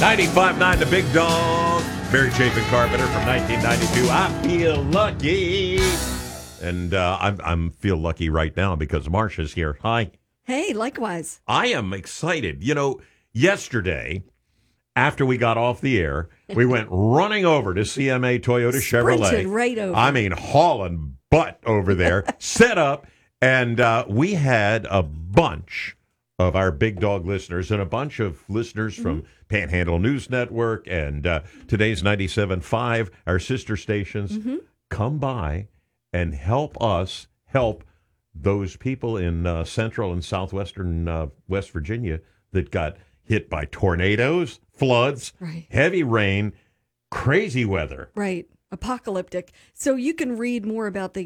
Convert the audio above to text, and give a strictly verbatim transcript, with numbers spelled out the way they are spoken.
ninety-five point nine The Big Dog. Mary Chapin Carpenter from nineteen ninety-two. I feel lucky. And uh, I'm I'm feel lucky right now because Marsha's here. Hi. Hey, likewise. I am excited. You know, yesterday, after we got off the air, we went running over to C M A Toyota Chevrolet. Sprinted right over. I mean, hauling butt over there, set up, and uh, we had a bunch of our Big Dog listeners and a bunch of listeners from mm-hmm. Panhandle News Network and uh, today's ninety-seven point five, our sister stations, mm-hmm. come by and help us help those people in uh, central and southwestern uh, West Virginia that got hit by tornadoes, floods, right. heavy rain, crazy weather. Right. Apocalyptic. So you can read more about the